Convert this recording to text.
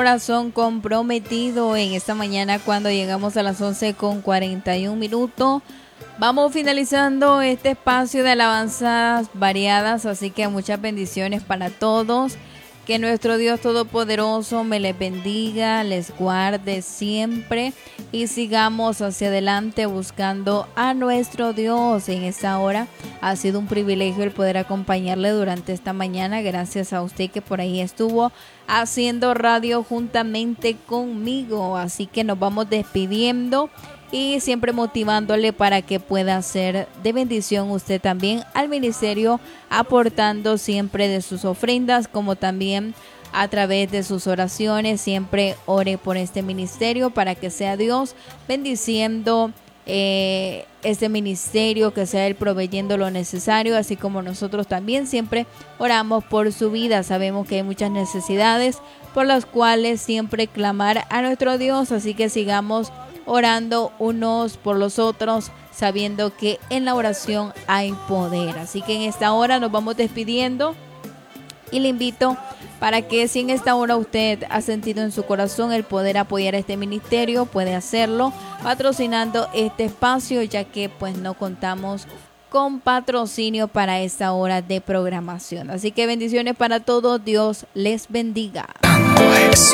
Corazón comprometido en esta mañana cuando llegamos a las 11:41. Vamos finalizando este espacio de alabanzas variadas, así que muchas bendiciones para todos. Que nuestro Dios Todopoderoso me les bendiga, les guarde siempre y sigamos hacia adelante buscando a nuestro Dios en esta hora. Ha sido un privilegio el poder acompañarle durante esta mañana. Gracias a usted que por ahí estuvo haciendo radio juntamente conmigo. Así que nos vamos despidiendo y siempre motivándole para que pueda ser de bendición usted también al ministerio, aportando siempre de sus ofrendas, como también a través de sus oraciones. Siempre ore por este ministerio para que sea Dios bendiciendo este ministerio, que sea Él proveyendo lo necesario, así como nosotros también siempre oramos por su vida. Sabemos que hay muchas necesidades por las cuales siempre clamar a nuestro Dios, así que sigamos orando unos por los otros, sabiendo que en la oración hay poder. Así que en esta hora nos vamos despidiendo y le invito para que si en esta hora usted ha sentido en su corazón el poder apoyar a este ministerio, puede hacerlo patrocinando este espacio, ya que pues no contamos con patrocinio para esta hora de programación. Así que bendiciones para todos, Dios les bendiga.